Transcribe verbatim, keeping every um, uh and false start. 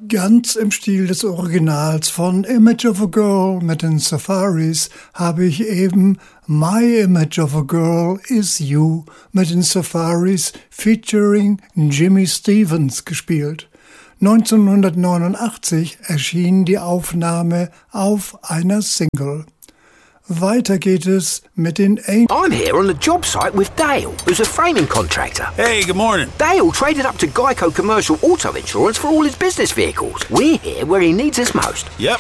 Ganz im Stil des Originals von Image of a Girl mit den Safaris habe ich eben My Image of a Girl is You mit den Safaris featuring Jimmy Stevens gespielt. neunzehnhundertneunundachtzig erschien die Aufnahme auf einer Single. Weiter geht es mit den Angels. I'm here on the job site with Dale, who's a framing contractor. Hey, good morning. Dale traded up to Geico Commercial Auto Insurance for all his business vehicles. We're here where he needs us most. Yep.